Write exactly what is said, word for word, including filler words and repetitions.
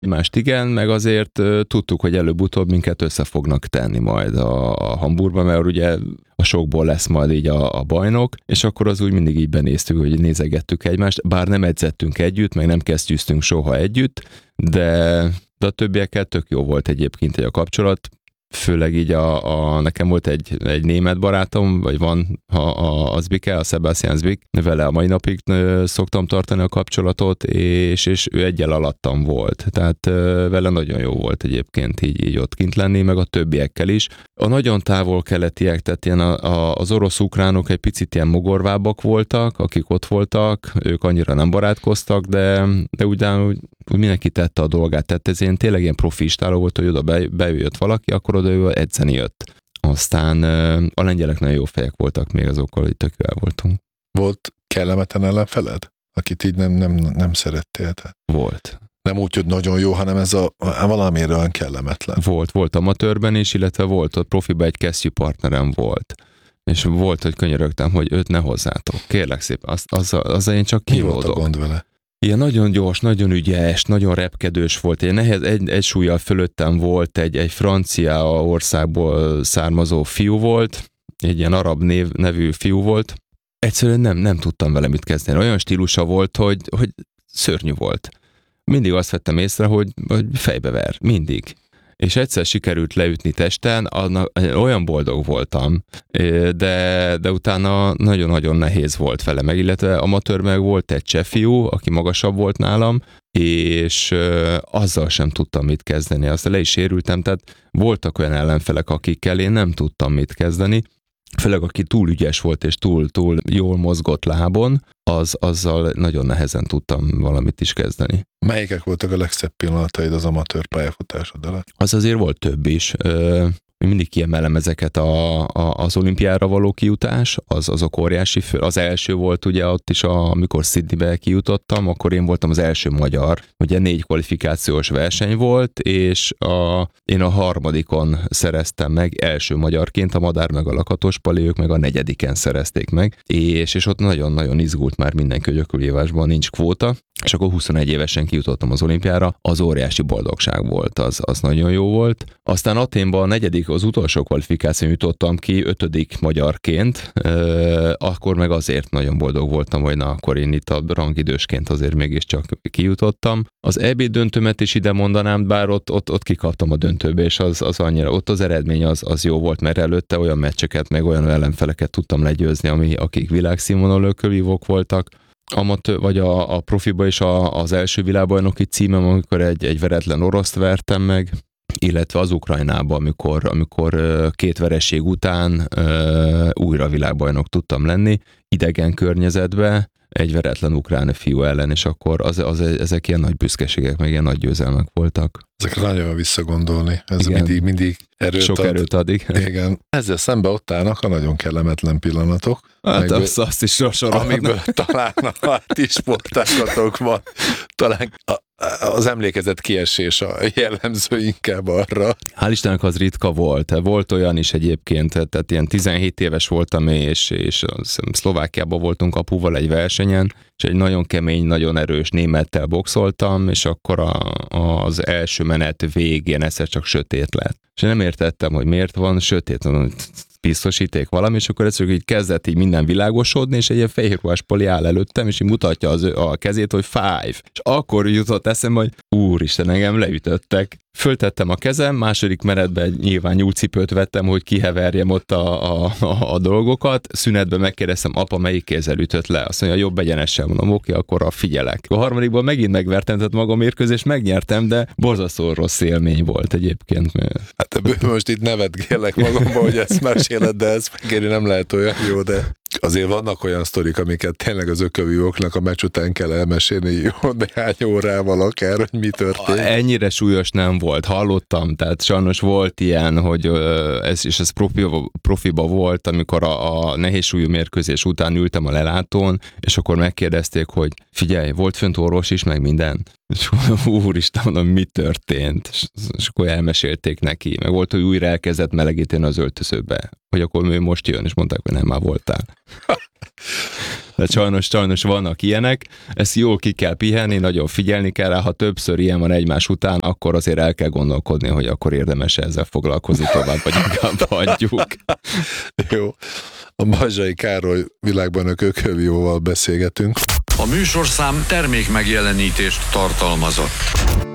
Mást igen, meg azért uh, tudtuk, hogy előbb-utóbb minket össze fognak tenni majd a, a Hamburgban, mert ugye a sokból lesz majd így a, a bajnok, és akkor az úgy mindig így benéztük, hogy nézegettük egymást, bár nem edzettünk együtt, meg nem kesztyűztünk soha együtt, de, de a többiekkel tök jó volt egyébként egy a kapcsolat, főleg így a, a nekem volt egy, egy német barátom, vagy van a, a, a Zbike, a Sebastian Zbik, vele a mai napig szoktam tartani a kapcsolatot, és, és ő egyel alattam volt. Tehát vele nagyon jó volt egyébként így, így ott kint lenni, meg a többiekkel is. A nagyon távol-keletiek, tehát ilyen a, a, az orosz-ukránok egy picit ilyen mogorvábbak voltak, akik ott voltak, ők annyira nem barátkoztak, de, de úgy, úgy, úgy mindenki tette a dolgát. Tehát ez ilyen tényleg ilyen profi istáló volt, hogy oda be, bejött valaki, akkor oda ő edzeni jött. Aztán a lengyelek nagyon jó fejek voltak még azokkal, hogy tök el voltunk. Volt kellemetlen ellenfeled? Akit így nem, nem, nem szerettél? Tehát. Volt. Nem úgy, hogy nagyon jó, hanem ez a valamire olyan kellemetlen. Volt, volt amatőrben is, illetve volt ott profiba egy kesztyű partnerem volt. És volt, hogy könyörögtem, hogy őt ne hozzátok. Kérlek szépen, az, az, az én csak kínlódok. Mi volt a gond vele? Ilyen nagyon gyors, nagyon ügyes, nagyon repkedős volt. Ilyen nehez, egy, egy súlyjal fölöttem volt, egy, egy francia országból származó fiú volt, egy ilyen arab név, nevű fiú volt. Egyszerűen nem, nem tudtam vele mit kezdeni. Olyan stílusa volt, hogy, hogy szörnyű volt. Mindig azt vettem észre, hogy, hogy fejbever. Mindig. És egyszer sikerült leütni testen, annak, olyan boldog voltam, de, de utána nagyon-nagyon nehéz volt vele meg, illetve amatőr meg volt egy cseh fiú, aki magasabb volt nálam, és azzal sem tudtam mit kezdeni, azt le is sérültem, tehát voltak olyan ellenfelek, akikkel én nem tudtam mit kezdeni, főleg aki túl ügyes volt és túl, túl jól mozgott lábon, az, azzal nagyon nehezen tudtam valamit is kezdeni. Melyikek voltak a legszebb pillanataid az amatőr pályafutásod alatt? Az azért volt több is. Mindig kiemelem ezeket a, a, az olimpiára való kijutás, az, azok óriási fő. Az első volt ugye ott is, a, amikor Sydneybe kijutottam, akkor én voltam az első magyar. Ugye négy kvalifikációs verseny volt, és a, én a harmadikon szereztem meg első magyarként, a Madár meg a Lakatos Pali, ők meg a negyediken szerezték meg, és, és ott nagyon-nagyon izgult már mindenki, hogy ökölívásban nincs kvóta, és akkor huszonegy évesen kijutottam az olimpiára, az óriási boldogság volt, az, az nagyon jó volt. Aztán Athénban a negyedik, az utolsó kvalifikáción jutottam ki, ötödik magyarként, euh, akkor meg azért nagyon boldog voltam, hogy na, akkor én itt a rangidősként azért mégiscsak kijutottam. Az é bé döntőmet is ide mondanám, bár ott, ott, ott kikaptam a döntőbe, és az, az annyira, ott az eredmény az, az jó volt, mert előtte olyan meccseket, meg olyan ellenfeleket tudtam legyőzni, ami, akik világszínvonalú ökölvívók voltak. Amatőr, vagy a, a profiba is a, az első világbajnoki címem, amikor egy, egy veretlen oroszt vertem meg, illetve az Ukrajnában, amikor, amikor két vereség után uh, újra világbajnok tudtam lenni, idegen környezetbe, egy veretlen ukrán fiú ellen, és akkor az, az, ezek ilyen nagy büszkeségek, meg ilyen nagy győzelmek voltak. Ezekre nagyon visszagondolni. Ez igen. mindig, mindig erőt Sok ad. erőt ad, igen. igen. Ezzel szembe ott állnak a nagyon kellemetlen pillanatok. Hát amiből, azt, azt is sorolhatnak. Amiből talán a ti sportágatokban talán a, az emlékezet kiesés a jellemző inkább arra. Hál' Istennek az ritka volt. Volt olyan is egyébként, tehát ilyen tizenhét éves voltam, és, és Szlovákiában voltunk apuval egy versenyen, és egy nagyon kemény, nagyon erős némettel boxoltam, és akkor a, a, az első menet végén egyszer csak sötét lett. És én nem értettem, hogy miért van sötét, biztosíték valami, és akkor egyszerűen így kezdett így minden világosodni, és egy ilyen fehérruhás poli áll előttem, és így mutatja az, a kezét, hogy five. És akkor jutott eszembe, hogy úristen, engem leütöttek. Föltettem a kezem, második menetben nyilván nyúlcipőt vettem, hogy kiheverjem ott a, a, a, a dolgokat. Szünetben megkérdeztem, apa, melyik kézzel ütött le? Azt mondja, jobb egyenesen, mondom, oké, akkor a figyelek. A harmadikban megint megvertem, tehát maga a mérkőzést megnyertem, de borzasztó rossz élmény volt egyébként. Hát ebből most itt nevetgélek magamba, hogy ezt meséled, de ez megérni nem lehet olyan jó, de azért vannak olyan sztorik, amiket tényleg az ökölvívóknak a meccs után kell elmesélni jó néhány órával akár, hogy mi történt. Ennyire súlyos nem volt, hallottam, tehát sajnos volt ilyen, hogy ez, és ez profiba, profiba volt, amikor a, a nehéz súlyú mérkőzés után ültem a lelátón, és akkor megkérdezték, hogy figyelj, volt fönt orvos is, meg minden? És úristen, mondom, mi történt? És, és akkor elmesélték neki, meg volt, hogy újra elkezdett melegíteni az öltözőbe, hogy akkor ő most jön, és mondták, hogy nem, már voltál. De sajnos, sajnos vannak ilyenek, ezt jól ki kell pihenni, nagyon figyelni kell rá, ha többször ilyen van egymás után, akkor azért el kell gondolkodni, hogy akkor érdemes ezzel foglalkozni tovább, vagy inkább hagyjuk. Jó. A Balzsai Károly világbajnok Ökölvióval beszélgetünk. A műsorszám termék megjelenítést tartalmazott.